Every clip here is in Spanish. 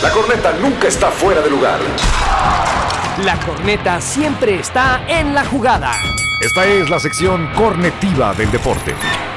La corneta nunca está fuera de lugar. La corneta siempre está en la jugada. Esta es la sección cornetiva del deporte.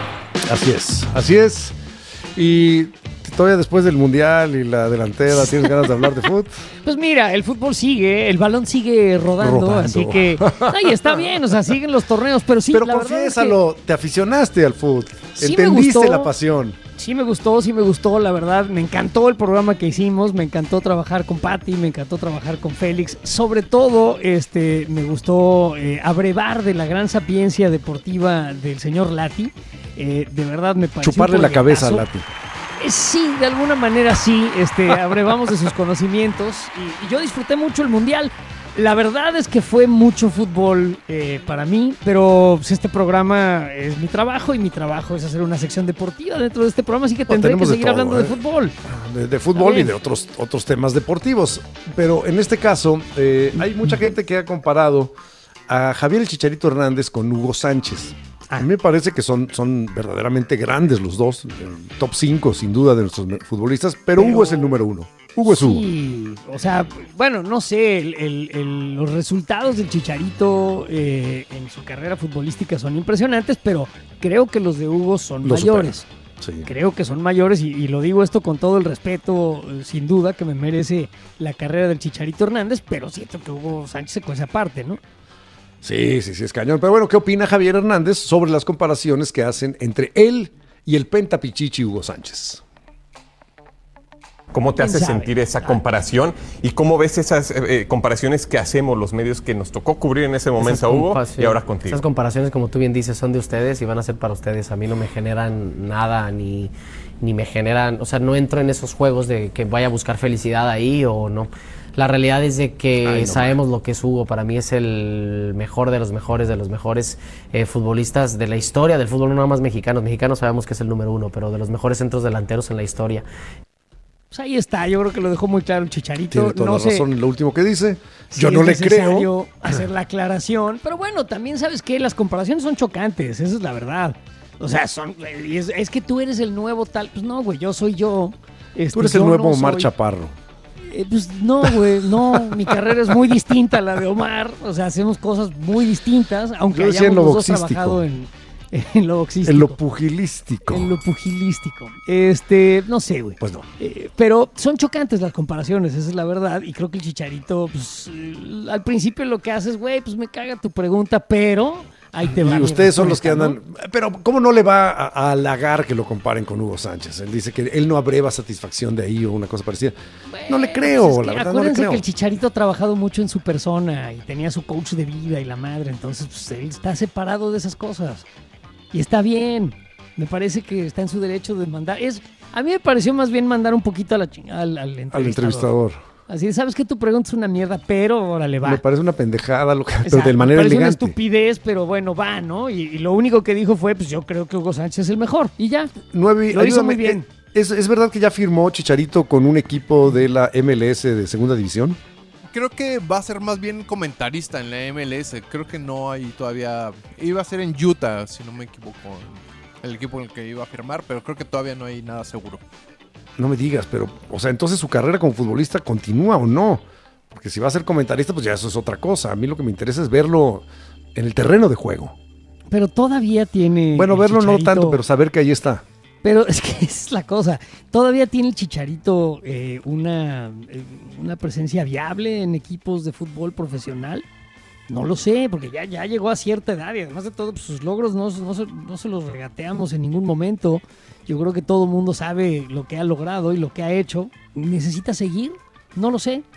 Así es. Y todavía después del Mundial y la delantera, ¿tienes ganas de hablar de fútbol? Pues mira, el fútbol sigue, el balón sigue rodando. Así que ahí está bien, o sea, siguen los torneos, pero sí, pero la verdad es confiésalo, te aficionaste al fútbol, sí entendiste la pasión. Sí me gustó, la verdad, me encantó el programa que hicimos, me encantó trabajar con Pati, me encantó trabajar con Félix, sobre todo me gustó abrevar de la gran sapiencia deportiva del señor Lati, de verdad me pareció chuparle la cabeza a Lati. Sí, de alguna manera sí, abrevamos de sus conocimientos y yo disfruté mucho el Mundial. La verdad es que fue mucho fútbol para mí, pero pues, este programa es mi trabajo y mi trabajo es hacer una sección deportiva dentro de este programa, así que tendré que seguir hablando de fútbol. De fútbol y de otros temas deportivos. Pero en este caso, hay mucha gente que ha comparado a Javier el Chicharito Hernández con Hugo Sánchez. A mí me parece que son verdaderamente grandes los dos, top 5 sin duda de nuestros futbolistas, pero Hugo es el número 1. Hugo es Hugo. Sí, o sea, bueno, no sé, los resultados del Chicharito en su carrera futbolística son impresionantes, pero creo que los de Hugo son mayores. Sí. Creo que son mayores y lo digo esto con todo el respeto, sin duda, que me merece la carrera del Chicharito Hernández, pero siento que Hugo Sánchez se cuece aparte, ¿no? Sí, es cañón. Pero bueno, ¿qué opina Javier Hernández sobre las comparaciones que hacen entre él y el pentapichichi Hugo Sánchez? ¿Cómo te hace sentir esa comparación? ¿Y cómo ves esas comparaciones que hacemos los medios que nos tocó cubrir en ese momento a Hugo y ahora contigo? Esas comparaciones, como tú bien dices, son de ustedes y van a ser para ustedes. A mí no me generan nada ni me generan... O sea, no entro en esos juegos de que vaya a buscar felicidad ahí o no. La realidad es de que sabemos lo que es Hugo. Para mí es el mejor de los mejores futbolistas de la historia del fútbol, no nada más mexicanos. Mexicanos sabemos que es el número 1, pero de los mejores centros delanteros en la historia. Pues ahí está, yo creo que lo dejó muy claro el Chicharito. Tiene toda la razón en lo último que dice. Sí, yo no le creo. Es necesario hacer la aclaración, pero bueno, también sabes que las comparaciones son chocantes, esa es la verdad. O sea, es que tú eres el nuevo tal. Pues no, güey, yo soy yo. Tú eres el nuevo Omar Chaparro. Pues no, güey, no. Mi carrera es muy distinta a la de Omar. O sea, hacemos cosas muy distintas, aunque hayamos los dos trabajado en lo boxístico. En lo pugilístico. En lo pugilístico. No sé, güey. Pues no. Pero son chocantes las comparaciones, esa es la verdad. Y creo que el Chicharito, pues, al principio lo que hace es, güey, pues me caga tu pregunta, pero ahí te va. Y ustedes son los que andan... ¿no? Pero ¿cómo no le va a halagar que lo comparen con Hugo Sánchez? Él dice que él no abreva satisfacción de ahí o una cosa parecida. Bueno, no le creo, pues la verdad no le creo. Acuérdense que el Chicharito ha trabajado mucho en su persona y tenía su coach de vida y la madre. Entonces, pues, él está separado de esas cosas. Y está bien. Me parece que está en su derecho de mandar. A mí me pareció más bien mandar un poquito al entrevistador. Así, sabes que tu pregunta es una mierda, pero órale, va. Me parece una pendejada, pero de manera elegante. Una estupidez, pero bueno, va, ¿no? Y lo único que dijo fue, pues yo creo que Hugo Sánchez es el mejor. Y ya. Lo hizo muy bien. ¿Es verdad que ya firmó Chicharito con un equipo de la MLS de segunda división? Creo que va a ser más bien comentarista en la MLS. Creo que no hay todavía... Iba a ser en Utah, si no me equivoco, el equipo en el que iba a firmar, pero creo que todavía no hay nada seguro. No me digas, pero, o sea, entonces su carrera como futbolista continúa o no. Porque si va a ser comentarista, pues ya eso es otra cosa. A mí lo que me interesa es verlo en el terreno de juego. Pero todavía tiene... Bueno, verlo Chicharito... no tanto, pero saber que ahí está. Pero es que esa es la cosa. Todavía tiene el Chicharito una presencia viable en equipos de fútbol profesional. No lo sé, porque ya llegó a cierta edad y además de todo, pues, sus logros no se los regateamos en ningún momento. Yo creo que todo el mundo sabe lo que ha logrado y lo que ha hecho. ¿Necesita seguir? No lo sé.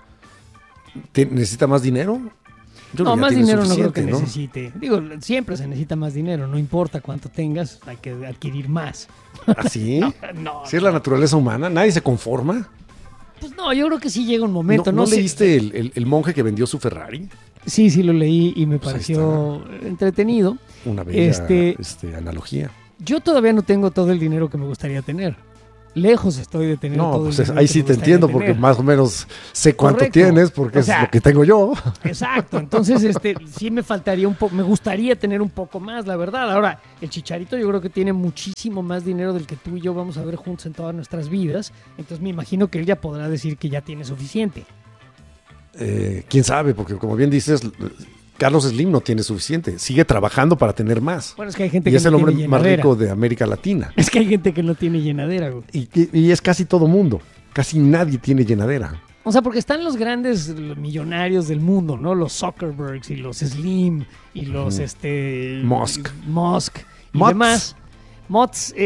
¿Necesita más dinero? No, más dinero no creo que necesite. Digo, siempre se necesita más dinero, no importa cuánto tengas, hay que adquirir más. ¿Ah, sí? No. ¿Sí es la naturaleza humana? ¿Nadie se conforma? Pues no, yo creo que sí llega un momento. ¿No leíste el monje que vendió su Ferrari? Sí, lo leí y me pareció entretenido. Una bella analogía. Yo todavía no tengo todo el dinero que me gustaría tener. Lejos estoy de tener No, todo pues el dinero ahí que sí me te gustaría entiendo, porque tener. más o menos sé cuánto Correcto. tienes, porque O es sea, lo que tengo yo. Exacto, entonces sí me faltaría un poco, me gustaría tener un poco más, la verdad. Ahora, el Chicharito yo creo que tiene muchísimo más dinero del que tú y yo vamos a ver juntos en todas nuestras vidas, entonces me imagino que él ya podrá decir que ya tiene suficiente. ¿Quién sabe? Porque como bien dices, Carlos Slim no tiene suficiente. Sigue trabajando para tener más. Bueno, es que hay gente Y que es el no hombre tiene más llenadera. rico de América Latina. Es que hay gente que no tiene llenadera, güey. Y es casi todo mundo. Casi nadie tiene llenadera. O sea, porque están los grandes millonarios del mundo, ¿no? Los Zuckerbergs y los Slim y los Musk y Mots. demás. Mods,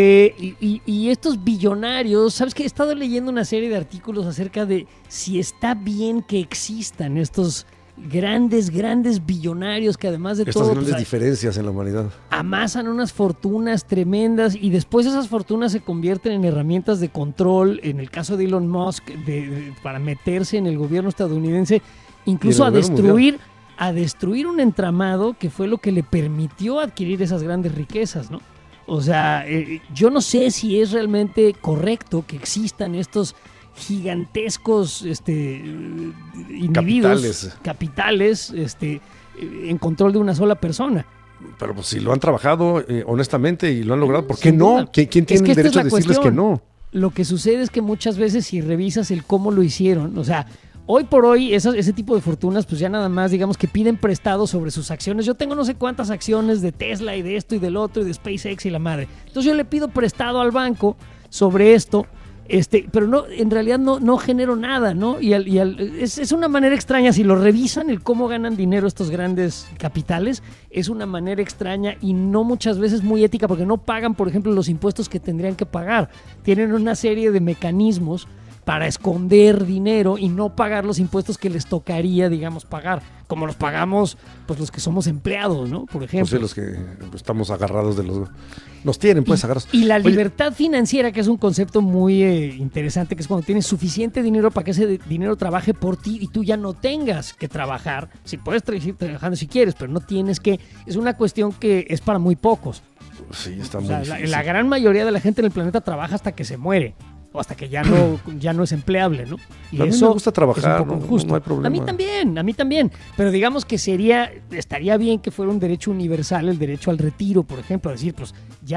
y estos billonarios, ¿sabes qué? He estado leyendo una serie de artículos acerca de si está bien que existan estos grandes billonarios que además de Estas todo grandes pues, diferencias en la humanidad. amasan unas fortunas tremendas y después esas fortunas se convierten en herramientas de control, en el caso de Elon Musk, para meterse en el gobierno estadounidense, incluso Y en el gobierno a destruir un entramado que fue lo que le permitió adquirir esas grandes riquezas, ¿no? O sea, yo no sé si es realmente correcto que existan estos gigantescos individuos, capitales en control de una sola persona. Pero pues si lo han trabajado honestamente y lo han logrado, ¿por qué Sin no? duda. ¿Quién Es tiene que el esta es derecho la a decirles cuestión. que no? Lo que sucede es que muchas veces si revisas el cómo lo hicieron, o sea, hoy por hoy ese tipo de fortunas pues ya nada más digamos que piden prestado sobre sus acciones. Yo tengo no sé cuántas acciones de Tesla y de esto y del otro y de SpaceX y la madre. Entonces yo le pido prestado al banco sobre esto, pero no, en realidad no genero nada, ¿no? Es una manera extraña, si lo revisan, el cómo ganan dinero estos grandes capitales, es una manera extraña y no muchas veces muy ética, porque no pagan, por ejemplo, los impuestos que tendrían que pagar. Tienen una serie de mecanismos para esconder dinero y no pagar los impuestos que les tocaría, digamos, pagar, como los pagamos pues los que somos empleados, ¿no? Por ejemplo. Pues sí, los que estamos agarrados de los... Nos tienen pues agarrados. Y la Oye, libertad financiera, que es un concepto muy interesante, que es cuando tienes suficiente dinero para que ese dinero trabaje por ti y tú ya no tengas que trabajar. Si puedes seguir trabajando si quieres, pero no tienes que. Es una cuestión que es para muy pocos. sí, está O muy sea, difícil. la gran mayoría de la gente en el planeta trabaja hasta que se muere. O hasta que ya no es empleable, ¿no? Y A mí eso me gusta trabajar, es un poco no injusto. hay problema. A mí también. Pero digamos que estaría bien que fuera un derecho universal el derecho al retiro, por ejemplo. Decir, pues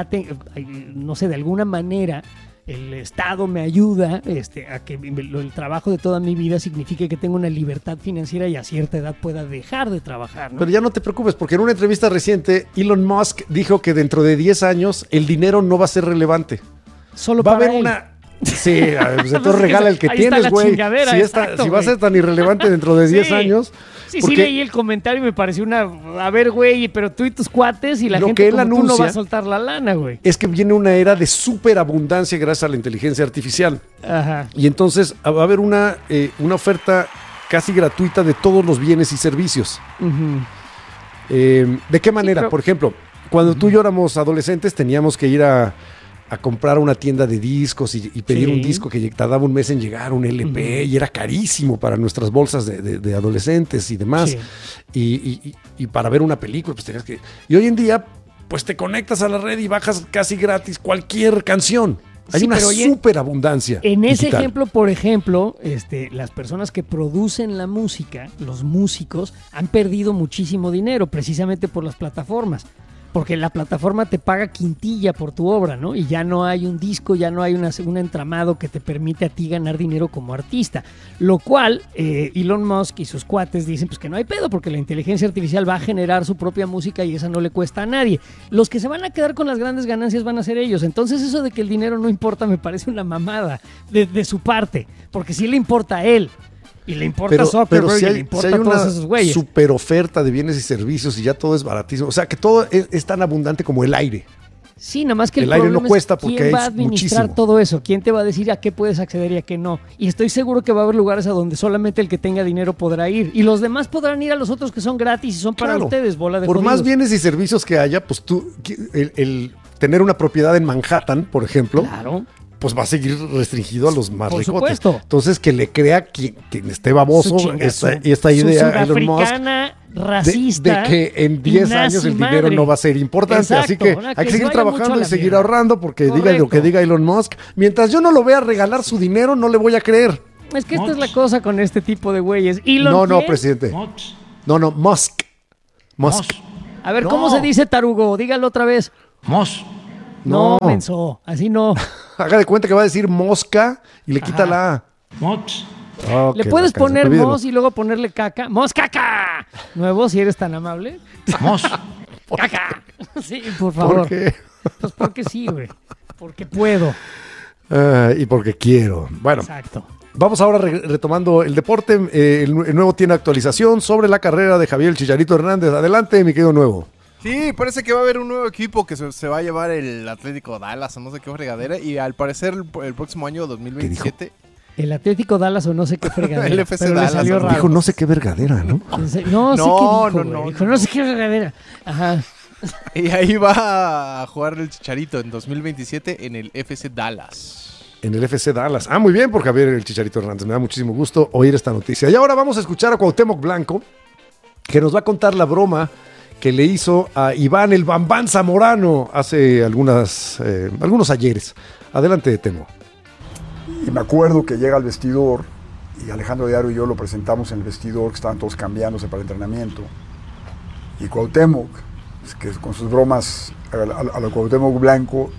no sé, de alguna manera el Estado me ayuda a que el trabajo de toda mi vida signifique que tengo una libertad financiera y a cierta edad pueda dejar de trabajar, ¿no? Pero ya no te preocupes, porque en una entrevista reciente, Elon Musk dijo que dentro de 10 años el dinero no va a ser relevante. Solo Va a para haber él. una... Sí, pues entonces regala el que Ahí está tienes, la güey. chingadera, exacto, Si va a güey. ser tan irrelevante dentro de 10 Sí. años... Sí, porque sí leí el comentario y me pareció a ver, güey, pero tú y tus cuates y la Lo gente que él como tú no anuncia- va a soltar la lana, güey. es que viene una era de superabundancia gracias a la inteligencia artificial. Ajá. Y entonces va a haber una oferta casi gratuita de todos los bienes y servicios. Ujú. ¿De qué manera? pero- Por ejemplo, cuando tú y yo éramos adolescentes teníamos que ir a comprar a una tienda de discos y pedir Sí. un disco que tardaba un mes en llegar, un LP, y era carísimo para nuestras bolsas de adolescentes y demás. Sí. Y para ver una película, pues tenías que... Y hoy en día, pues te conectas a la red y bajas casi gratis cualquier canción. Hay Sí, una pero oye, superabundancia. En ese digital. ejemplo, por ejemplo, las personas que producen la música, los músicos, han perdido muchísimo dinero precisamente por las plataformas. Porque la plataforma te paga quintilla por tu obra, ¿no? Y ya no hay un disco, ya no hay un entramado que te permite a ti ganar dinero como artista. Lo cual, Elon Musk y sus cuates dicen pues que no hay pedo, porque la inteligencia artificial va a generar su propia música y esa no le cuesta a nadie. Los que se van a quedar con las grandes ganancias van a ser ellos. Entonces eso de que el dinero no importa me parece una mamada de su parte, porque sí le importa a él. Y le importa a Zuckerberg, si y hay, le importa si hay a todos una esos güeyes. super oferta de bienes y servicios y ya todo es baratísimo. O sea, que todo es tan abundante como el aire. Sí, nada más que el aire no problema es cuesta porque quién va a es administrar muchísimo. todo eso, quién te va a decir a qué puedes acceder y a qué no. Y estoy seguro que va a haber lugares a donde solamente el que tenga dinero podrá ir. Y los demás podrán ir a los otros que son gratis y son para Claro. ustedes, bola de Por más jodidos. bienes y servicios que haya, pues tú, el tener una propiedad en Manhattan, por ejemplo, Claro. pues va a seguir restringido a los más Por ricotes. supuesto. Entonces, que le crea quien esté baboso esta idea a Elon Musk sudafricana, racista, de que en 10 años el dinero madre. no va a ser importante. Exacto, Así que una hay que seguir vaya mucho a trabajando y la seguir mierda. ahorrando porque diga lo Correcto. que diga Elon Musk. Mientras yo no lo vea regalar su dinero, no le voy a creer. Es que esta es la cosa con este tipo de güeyes. Elon, No, ¿quién? presidente. No, Musk. A ver, No. ¿cómo se dice tarugo? Dígalo otra vez. Mos. No, No. menso. Así no. Haga de cuenta que va a decir mosca y le quita la A. Mots. Oh, Le qué puedes bacán, poner olvídelo. mos y luego ponerle caca. ¡Mos caca! Nuevo, si eres tan amable. Mos. ¡Caca! Sí, por favor. ¿Por qué? Pues porque sí, güey. Porque puedo. Y porque quiero. Bueno, Exacto. vamos ahora retomando el deporte. El Nuevo tiene actualización sobre la carrera de Javier el Chicharito Hernández. Adelante, mi querido Nuevo. Sí, parece que va a haber un nuevo equipo que se va a llevar el Atlético Dallas o no sé qué fregadera. Y al parecer el próximo año 2027. El Atlético Dallas o no sé qué fregadera. El FC pero Dallas, le salió ¿no? raro. Dijo no sé qué vergadera, ¿no? No sé qué No, dijo, no, güey. no, Dijo, no. no sé qué fregadera. Ajá. Y ahí va a jugar el Chicharito en 2027 en el FC Dallas. En el FC Dallas. Ah, muy bien por Javier el Chicharito Hernández. Me da muchísimo gusto oír esta noticia. Y ahora vamos a escuchar a Cuauhtémoc Blanco, que nos va a contar la broma que le hizo a Iván el Bambán Zamorano hace algunos ayeres. Adelante, Temo. Y me acuerdo que llega al vestidor y Alejandro Diaro y yo lo presentamos en el vestidor, que estaban todos cambiándose para el entrenamiento. Y Cuauhtémoc, que con sus bromas a lo Cuauhtémoc Blanco,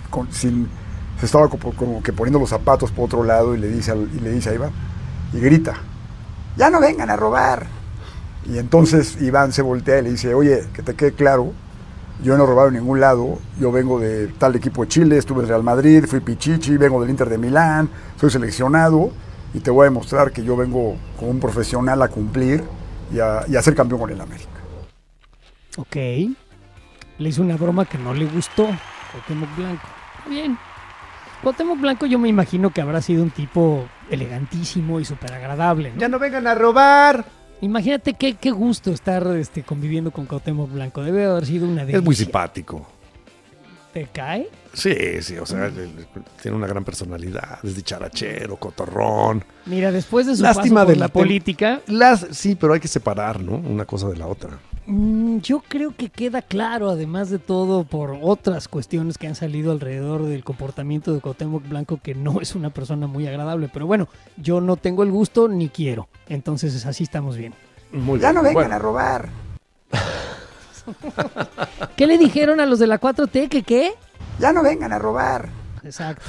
se estaba como que poniendo los zapatos por otro lado y le dice a Iván, y grita, ¡ya no vengan a robar! Y entonces Iván se voltea y le dice, oye, que te quede claro, yo no he robado en ningún lado, yo vengo de tal equipo de Chile, estuve en Real Madrid, fui Pichichi, vengo del Inter de Milán, soy seleccionado y te voy a demostrar que yo vengo como un profesional a cumplir y a ser campeón con el América. Ok. Le hizo una broma que no le gustó. Cuauhtémoc Blanco. Está bien. Cuauhtémoc Blanco yo me imagino que habrá sido un tipo elegantísimo y súper agradable, ¿no? ¡Ya no vengan a robar! Imagínate qué gusto estar conviviendo con Cuauhtémoc Blanco. Debe haber sido una delicia. Es muy simpático. ¿Te cae? Sí, o sea, tiene una gran personalidad, es dicharachero, cotorrón. Mira, después de su Lástima paso por del la tem- política, Sí, pero hay que separar, ¿no? Una cosa de la otra. yo creo que queda claro, además de todo, por otras cuestiones que han salido alrededor del comportamiento de Cuauhtémoc Blanco, que no es una persona muy agradable. Pero bueno, yo no tengo el gusto ni quiero. Entonces así estamos bien. Muy Ya bien. no vengan Bueno, a robar. ¿Qué le dijeron a los de la 4T? ¿Que qué? Ya no vengan a robar. Exacto.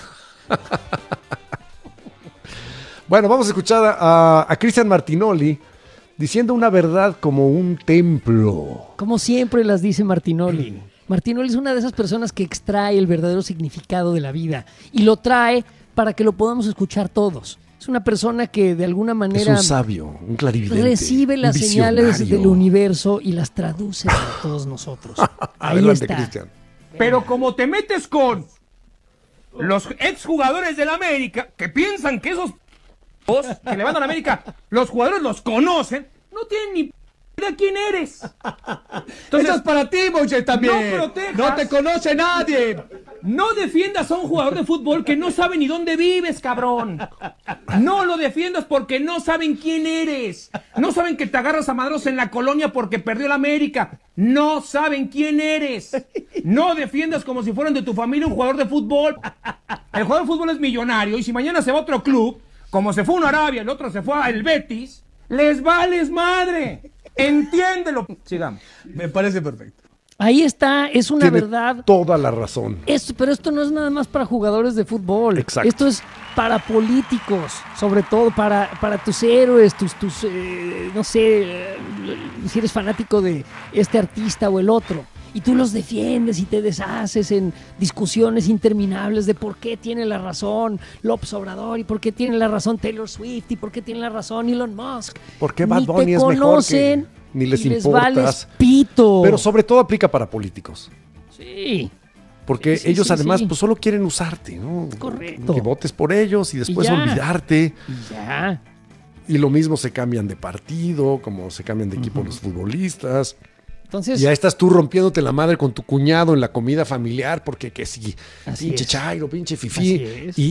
Bueno, vamos a escuchar a Cristian Martinoli diciendo una verdad como un templo. Como siempre las dice Martinoli. Martinoli es una de esas personas que extrae el verdadero significado de la vida y lo trae para que lo podamos escuchar todos. Es una persona que de alguna Es manera un sabio, un clarividente. recibe las un señales visionario. del universo y las traduce para todos nosotros. Ahí Adelante, está. Cristian. Pero como te metes con los exjugadores del América, que piensan que esos que le van a la América, los jugadores los conocen, no tienen ni idea quién eres. Entonces, Eso es para ti, Moisés, también. No protejas. No te conoce nadie. no defiendas a un jugador de fútbol que no sabe ni dónde vives, cabrón. No lo defiendas porque no saben quién eres. No saben que te agarras a madros en la colonia porque perdió la América. No saben quién eres. No defiendas como si fueran de tu familia un jugador de fútbol. El jugador de fútbol es millonario y si mañana se va a otro club, como se fue a un Arabia, el otro se fue al Betis, les vales madre. Entiéndelo. Sigamos. Me parece perfecto. Ahí está, es una Tiene verdad. toda la razón. Pero esto no es nada más para jugadores de fútbol. Exacto. Esto es para políticos, sobre todo para tus héroes, tus no sé, si eres fanático de este artista o el otro. Y tú los defiendes y te deshaces en discusiones interminables de por qué tiene la razón López Obrador y por qué tiene la razón Taylor Swift y por qué tiene la razón Elon Musk. ¿Por qué Bad Ni Bunny te es mejor que- conocen, ni les y importas? vales pito. Pero sobre todo aplica para políticos. Sí. Porque Sí, ellos sí, además sí. pues solo quieren usarte, ¿no? Correcto. Que votes por ellos y después ya. olvidarte. Y ya. Y lo mismo se cambian de partido, como se cambian de equipo los futbolistas. Entonces, ya estás tú rompiéndote la madre con tu cuñado en la comida familiar, porque que sí, pinche chairo, pinche fifí.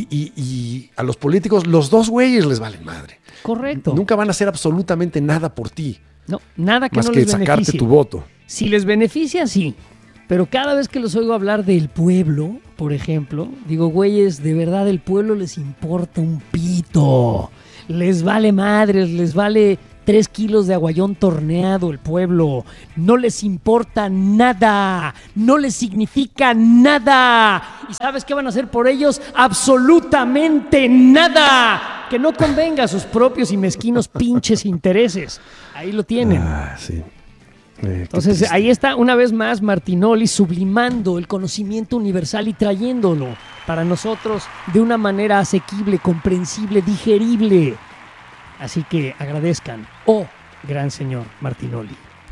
Y a los políticos, los dos güeyes les valen madre. Correcto. Nunca van a hacer absolutamente nada por ti. No, nada que más no que les sacarte beneficie. tu voto. Si les beneficia, sí. Pero cada vez que los oigo hablar del pueblo, por ejemplo, digo, güeyes, de verdad el pueblo les importa un pito. Les vale madres, les vale 3 kilos de aguayón torneado el pueblo. No les importa nada. No les significa nada. ¿Y sabes qué van a hacer por ellos? Absolutamente nada. Que no convenga a sus propios y mezquinos pinches intereses. Ahí lo tienen. Sí. Entonces ahí está una vez más Martinoli sublimando el conocimiento universal y trayéndolo para nosotros de una manera asequible, comprensible, digerible. Así que agradezcan, gran señor Martinoli.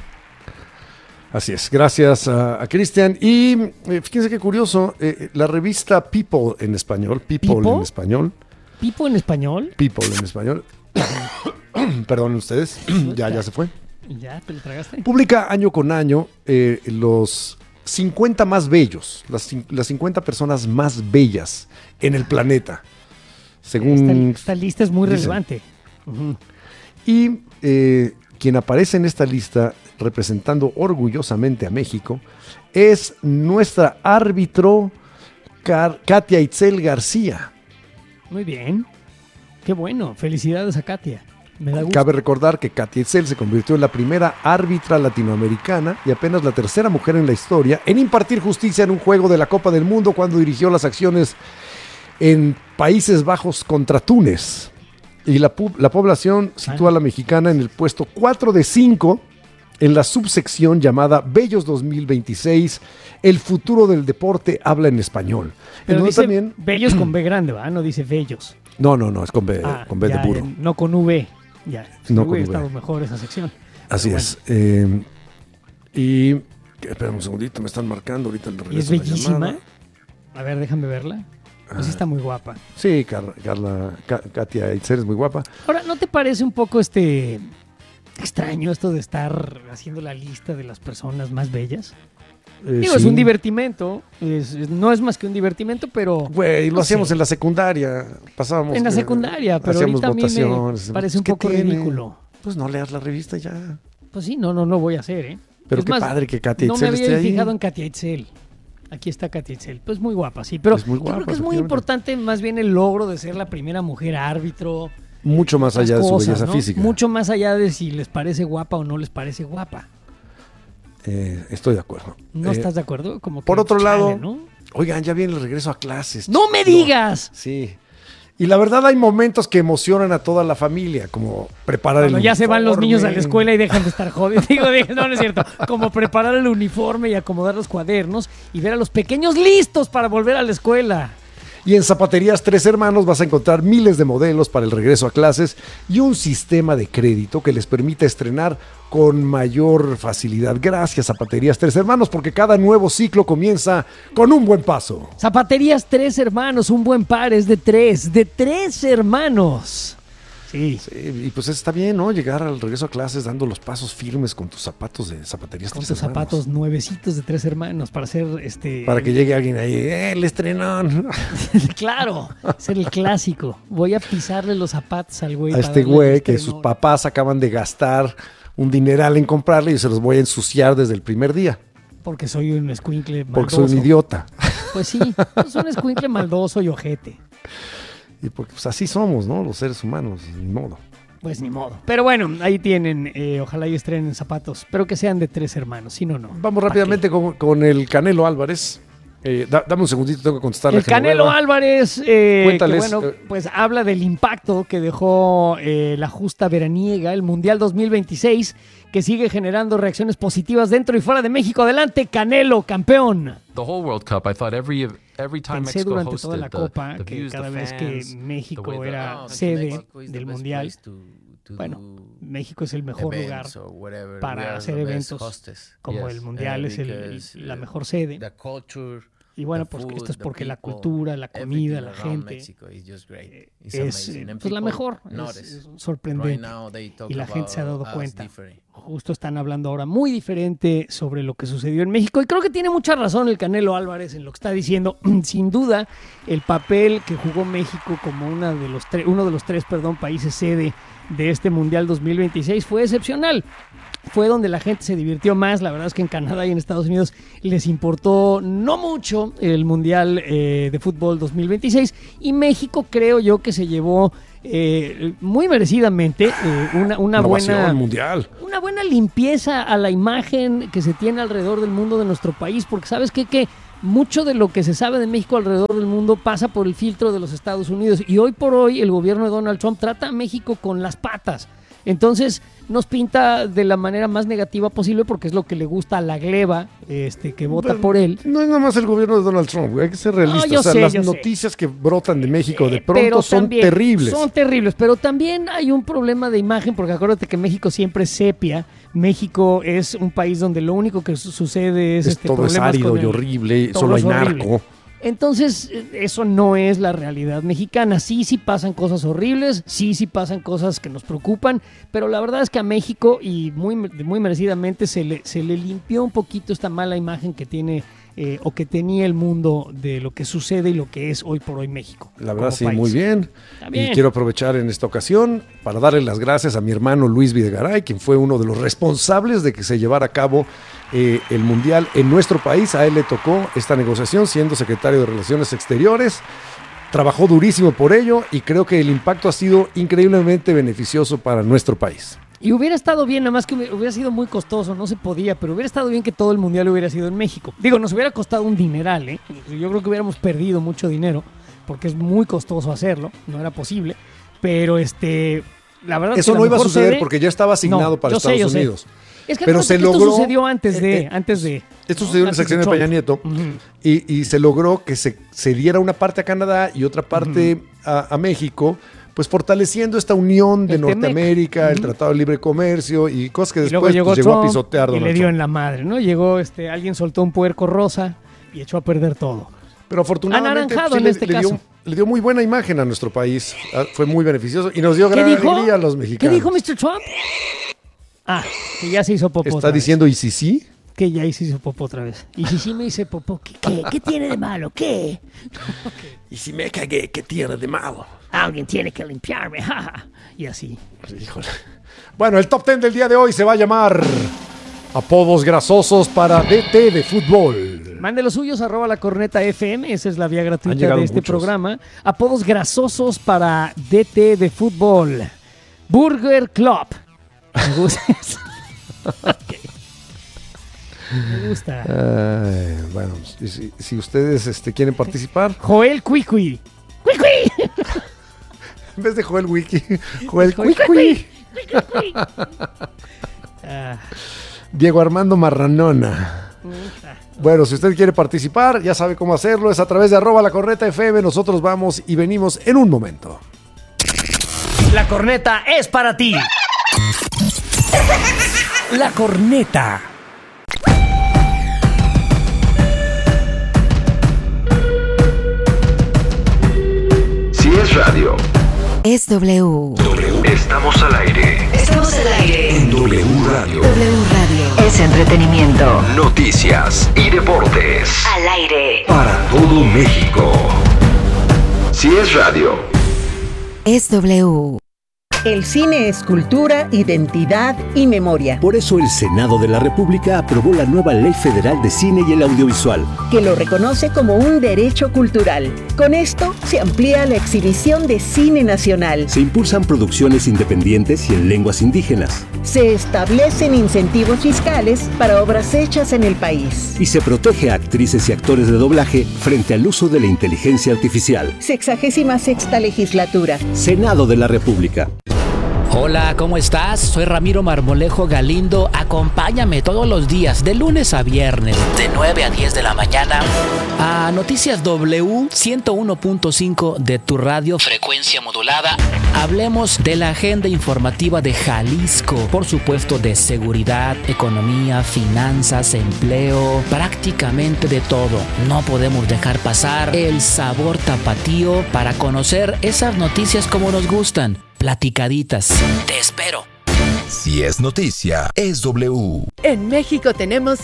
Así es, gracias a Cristian. Y fíjense qué curioso, la revista People en español, People en español. ¿People en español? People en español. Perdonen ustedes, ya se fue. ¿Ya te lo tragaste? Publica año con año los 50 más bellos, las 50 personas más bellas en el planeta. Según esta lista es muy dicen. relevante. Uh-huh. Y quien aparece en esta lista representando orgullosamente a México es nuestra árbitro Katia Itzel García. Muy bien. Qué bueno. Felicidades a Katia. Me da gusto. Cabe recordar que Katia Itzel se convirtió en la primera árbitra latinoamericana y apenas la tercera mujer en la historia en impartir justicia en un juego de la Copa del Mundo cuando dirigió las acciones en Países Bajos contra Túnez. Y la población sitúa a la mexicana en el puesto 4 de 5 en la subsección llamada Bellos 2026, el futuro del deporte habla en español. Pero dice también bellos con B grande, ¿verdad? No dice bellos. No, es con B, con B ya, de burro. No con V. Ya, no hubiera con V. estado mejor esa sección. Así Pero es. Y espera un segundito, me están marcando ahorita el regreso. ¿Y es bellísima? A ver, déjame verla. Pues sí está muy guapa. Sí, Katia Itzel es muy guapa. Ahora, ¿no te parece un poco extraño esto de estar haciendo la lista de las personas más bellas? Digo, sí. Es un divertimento, no es más que un divertimento, pero... Güey, lo hacíamos en la secundaria, pasábamos... En la secundaria, pero hacíamos ahorita votaciones. a mí me parece un poco ridículo. Pues no leas la revista ya. Pues sí, no voy a hacer, ¿eh? Pero es qué más, padre que Katia Itzel esté ahí. No me había fijado en Katia Itzel. Aquí está Katia Itzel. Pues muy guapa, sí. Pero es muy guapa, yo creo que es muy importante más bien el logro de ser la primera mujer árbitro. Mucho más allá de su belleza física. Mucho más allá de si les parece guapa o no les parece guapa. Estoy de acuerdo. ¿No estás de acuerdo? Como que por otro lado, ¿no? Oigan, ya viene el regreso a clases. ¡No me digas! Sí. Y la verdad hay momentos que emocionan a toda la familia, como preparar Cuando el ya uniforme. se van los niños a la escuela y dejan de estar jodidos. Digo, no es cierto. Como preparar el uniforme y acomodar los cuadernos y ver a los pequeños listos para volver a la escuela. Y en Zapaterías Tres Hermanos vas a encontrar miles de modelos para el regreso a clases y un sistema de crédito que les permite estrenar con mayor facilidad. Gracias, Zapaterías Tres Hermanos, porque cada nuevo ciclo comienza con un buen paso. Zapaterías Tres Hermanos, un buen par es de tres hermanos. Sí. Y pues está bien, ¿no? Llegar al regreso a clases dando los pasos firmes con tus zapatos de Zapaterías Con Tres tus Hermanos. zapatos nuevecitos de Tres Hermanos para hacer Para que llegue alguien ahí, el estrenón. Claro, ser el clásico. Voy a pisarle los zapatos al güey. A este güey que sus papás acaban de gastar un dineral en comprarle y se los voy a ensuciar desde el primer día. Porque soy un escuincle maldoso. Porque soy un idiota. Pues sí, soy un escuincle maldoso y ojete. Y porque pues, así somos, ¿no? Los seres humanos, ni modo. Pues ni modo. Pero bueno, ahí tienen. Ojalá y estrenen zapatos, pero que sean de Tres Hermanos, si no, no. Vamos rápidamente con el Canelo Álvarez. Dame un segundito, tengo que contestar El Canelo Álvarez, Cuéntales, que bueno, pues habla del impacto que dejó la justa veraniega, el Mundial 2026, que sigue generando reacciones positivas dentro y fuera de México. Adelante, Canelo, campeón. The whole World Cup, I thought every time Pensé Mexico durante toda la hosted Copa the que views, cada the vez que fans, México the way era the- sede del Mundial, bueno, México es el mejor lugar para hacer eventos como el Mundial, es la mejor sede. Y bueno, pues esto es porque la cultura, la comida, la gente es pues la mejor, es sorprendente. Y la gente se ha dado cuenta. Justo están hablando ahora muy diferente sobre lo que sucedió en México. Y creo que tiene mucha razón el Canelo Álvarez en lo que está diciendo. Sin duda, el papel que jugó México como uno de los tres países sede de este Mundial 2026 fue excepcional. Fue donde la gente se divirtió más. La verdad es que en Canadá y en Estados Unidos les importó no mucho el Mundial de Fútbol 2026. Y México creo yo que se llevó muy merecidamente una buena mundial. Una buena limpieza a la imagen que se tiene alrededor del mundo de nuestro país. Porque ¿sabes qué? Que mucho de lo que se sabe de México alrededor del mundo pasa por el filtro de los Estados Unidos. Y hoy por hoy el gobierno de Donald Trump trata a México con las patas. Entonces nos pinta de la manera más negativa posible porque es lo que le gusta a la gleba que vota por él. No es nada más el gobierno de Donald Trump, güey, hay que ser realistas. No, las noticias que brotan de México de pronto son terribles. Son terribles, pero también hay un problema de imagen porque acuérdate que México siempre es sepia. México es un país donde lo único que sucede es todo es árido y horrible, solo hay narco. Entonces, eso no es la realidad mexicana. Sí pasan cosas horribles, sí pasan cosas que nos preocupan, pero la verdad es que a México, y muy merecidamente, se le limpió un poquito esta mala imagen que tiene o que tenía el mundo de lo que sucede y lo que es hoy por hoy México. La verdad sí, país. Muy bien. Y quiero aprovechar en esta ocasión para darle las gracias a mi hermano Luis Videgaray, quien fue uno de los responsables de que se llevara a cabo el Mundial en nuestro país. A él le tocó esta negociación siendo secretario de Relaciones Exteriores. Trabajó durísimo por ello y creo que el impacto ha sido increíblemente beneficioso para nuestro país. Y hubiera estado bien, nada más que hubiera sido muy costoso, no se podía, pero hubiera estado bien que todo el Mundial hubiera sido en México. Digo, nos hubiera costado un dineral, ¿eh? Yo creo que hubiéramos perdido mucho dinero, porque es muy costoso hacerlo, no era posible, pero la verdad eso es que no iba a suceder porque ya estaba asignado para Estados Unidos. Es que pero se logró, esto sucedió antes de esto sucedió en la sección de Peña Nieto, y se logró que se diera una parte a Canadá y otra parte a México, pues fortaleciendo esta unión de Norteamérica, el Tratado de Libre Comercio y cosas que después llegó a pisotear Donald Trump. Y le dio en la madre, ¿no? Llegó alguien soltó un puerco rosa y echó a perder todo. Pero afortunadamente anaranjado en este caso. Le dio muy buena imagen a nuestro país. Fue muy beneficioso y nos dio gran alegría a los mexicanos. ¿Qué dijo Mr. Trump? Que ya se hizo popó. ¿Está diciendo y si sí? Que ya se hizo popó otra vez. Y si sí me hice popó, ¿qué tiene de malo? ¿Qué? Y si me cagué, ¿qué tiene de malo? Alguien tiene que limpiarme, y así. Híjole. Bueno, el top 10 del día de hoy se va a llamar Apodos grasosos para DT de fútbol. Mande los suyos, @lacornetafm, esa es la vía gratuita de este programa. Apodos grasosos para DT de fútbol. Burger Club. Me gusta eso. Okay. Me gusta. Bueno, si ustedes quieren participar. Joel Cuicui. ¡Cuicui! En vez de Joel Wiki, Joel Cuicui. Diego Armando Marranona. Bueno, si usted quiere participar, ya sabe cómo hacerlo. Es a través de @lacornetafm. Nosotros vamos y venimos en un momento. La corneta es para ti. La corneta. Si es radio, es W. Estamos al aire. Estamos al aire. En W Radio. W Radio. Es entretenimiento. Noticias y deportes. Al aire. Para todo México. Si es radio, es W. El cine es cultura, identidad y memoria. Por eso el Senado de la República aprobó la nueva Ley Federal de Cine y el Audiovisual, que lo reconoce como un derecho cultural. Con esto se amplía la exhibición de cine nacional. Se impulsan producciones independientes y en lenguas indígenas. Se establecen incentivos fiscales para obras hechas en el país. Y se protege a actrices y actores de doblaje frente al uso de la inteligencia artificial. 66ª legislatura. Senado de la República. Hola, ¿cómo estás? Soy Ramiro Marmolejo Galindo. Acompáñame todos los días, de lunes a viernes, de 9 a 10 de la mañana, a Noticias W 101.5 de tu radio, frecuencia modulada. Hablemos de la agenda informativa de Jalisco, por supuesto de seguridad, economía, finanzas, empleo, prácticamente de todo. No podemos dejar pasar el sabor tapatío para conocer esas noticias como nos gustan, platicaditas. Te espero. Si es noticia, es W. En México tenemos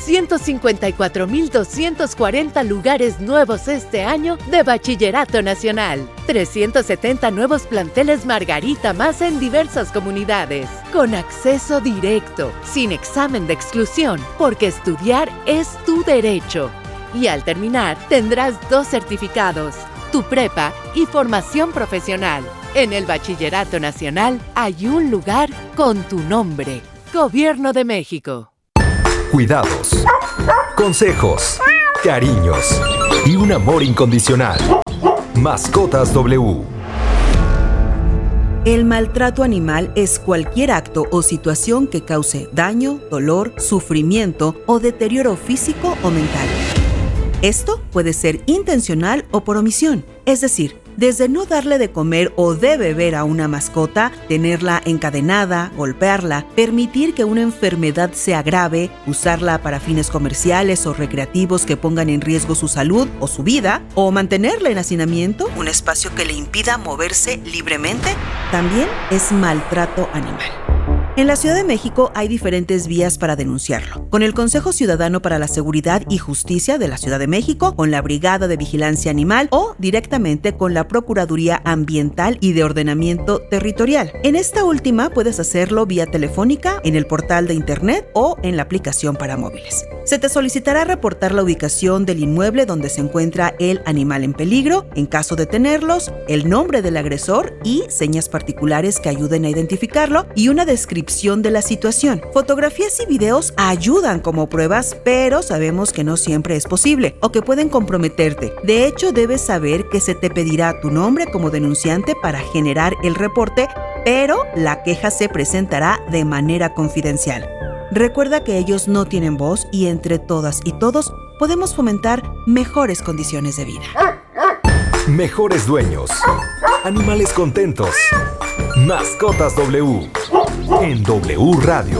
154,240 lugares nuevos este año de Bachillerato Nacional. 370 nuevos planteles Margarita más en diversas comunidades. Con acceso directo, sin examen de exclusión, porque estudiar es tu derecho. Y al terminar, tendrás 2 certificados, tu prepa y formación profesional. En el Bachillerato Nacional hay un lugar con tu nombre. Gobierno de México. Cuidados, consejos, cariños y un amor incondicional. Mascotas W. El maltrato animal es cualquier acto o situación que cause daño, dolor, sufrimiento o deterioro físico o mental. Esto puede ser intencional o por omisión, es decir, desde no darle de comer o de beber a una mascota, tenerla encadenada, golpearla, permitir que una enfermedad se agrave, usarla para fines comerciales o recreativos que pongan en riesgo su salud o su vida, o mantenerla en hacinamiento, un espacio que le impida moverse libremente, también es maltrato animal. En la Ciudad de México hay diferentes vías para denunciarlo. Con el Consejo Ciudadano para la Seguridad y Justicia de la Ciudad de México, con la Brigada de Vigilancia Animal o directamente con la Procuraduría Ambiental y de Ordenamiento Territorial. En esta última puedes hacerlo vía telefónica, en el portal de internet o en la aplicación para móviles. Se te solicitará reportar la ubicación del inmueble donde se encuentra el animal en peligro, en caso de tenerlos, el nombre del agresor y señas particulares que ayuden a identificarlo y una descripción de la situación. Fotografías y videos ayudan como pruebas, pero sabemos que no siempre es posible o que pueden comprometerte. De hecho, debes saber que se te pedirá tu nombre como denunciante para generar el reporte, pero la queja se presentará de manera confidencial. Recuerda que ellos no tienen voz y entre todas y todos podemos fomentar mejores condiciones de vida. Mejores dueños. Animales contentos. Mascotas W. En W Radio.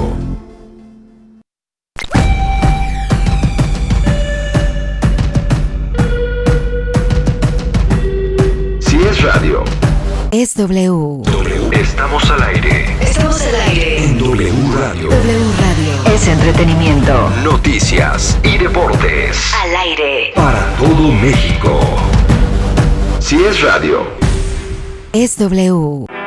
Si es radio, es W. Estamos al aire. Estamos al aire. En W Radio. W Radio. Es entretenimiento. Noticias y deportes. Al aire. Para todo México. Si es radio, es W.